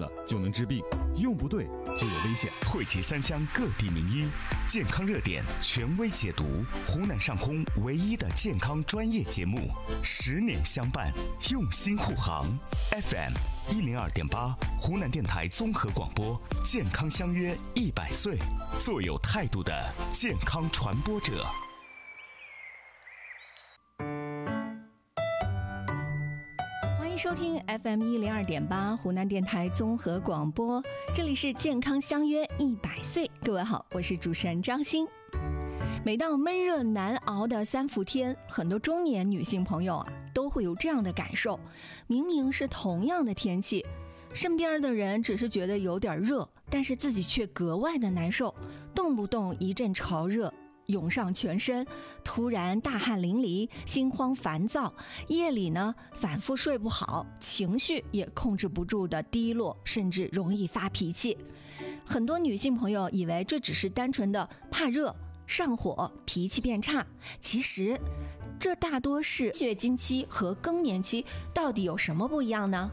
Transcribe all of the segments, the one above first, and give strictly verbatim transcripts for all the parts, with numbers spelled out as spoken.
了就能治病，用不对就有危险。 汇集三湘各地名医，健康热点权威解读，湖南上空唯一的健康专业节目，十年相伴，用心护航。F M 一零二点八，湖南电台综合广播，健康相约一百岁，做有态度的健康传播者。 收听 F M 一零二点八湖南电台综合广播，这里是健康相约一百岁。各位好，我是主持人张欣。每到闷热难熬的三伏天，很多中年女性朋友啊都会有这样的感受：明明是同样的天气，身边的人只是觉得有点热，但是自己却格外的难受，动不动一阵潮热涌上全身，突然大汗淋漓，心慌烦躁，夜里呢反复睡不好，情绪也控制不住的低落，甚至容易发脾气。很多女性朋友以为这只是单纯的怕热、上火、脾气变差，其实这大多是月经期和更年期到底有什么不一样呢？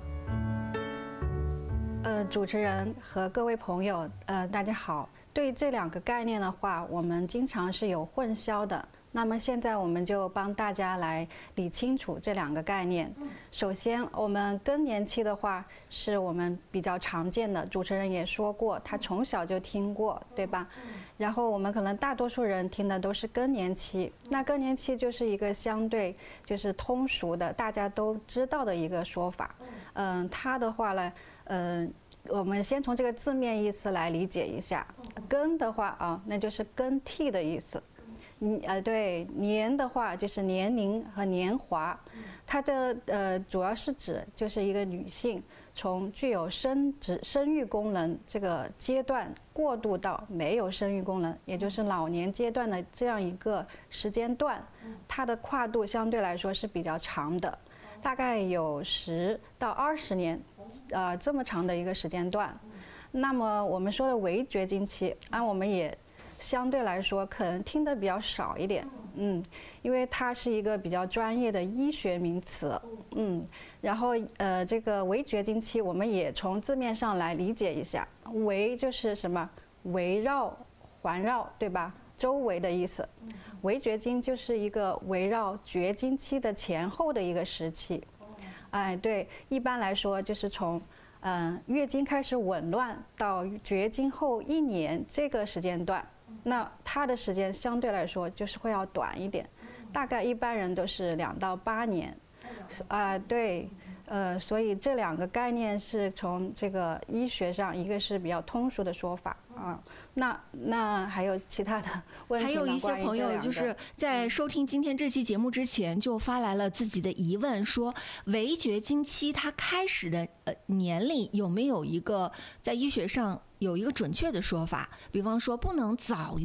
呃，主持人和各位朋友，呃，大家好。对这两个概念的话，我们经常是有混淆的。那么现在我们就帮大家来理清楚这两个概念。首先，我们更年期的话，是我们比较常见的，主持人也说过，他从小就听过，对吧？然后我们可能大多数人听的都是更年期。那更年期就是一个相对就是通俗的，大家都知道的一个说法。嗯，它的话呢，嗯。我们先从这个字面意思来理解一下，更的话啊，那就是更替的意思。嗯呃，对，年的话就是年龄和年华，它这呃主要是指就是一个女性从具有生殖生育功能这个阶段过渡到没有生育功能，也就是老年阶段的这样一个时间段，它的跨度相对来说是比较长的。大概有十到二十年，呃，这么长的一个时间段。那么我们说的围绝经期，啊，我们也相对来说可能听得比较少一点，嗯，因为它是一个比较专业的医学名词，嗯，然后呃，这个围绝经期，我们也从字面上来理解一下，围就是什么？围绕、环绕，对吧？周围的意思，围绝经就是一个围绕绝经期的前后的一个时期。哎，对，一般来说就是从嗯、呃、月经开始紊乱到绝经后一年这个时间段，那它的时间相对来说就是会要短一点，大概一般人都是两到八年。啊、呃，对。呃，所以这两个概念是从这个医学上，一个是比较通俗的说法啊。那那还有其他的问题吗？ 还有一些朋友就是在收听今天这期节目之前就发来了自己的疑问，说围绝经期它开始的呃年龄有没有一个在医学上有一个准确的说法？比方说不能早于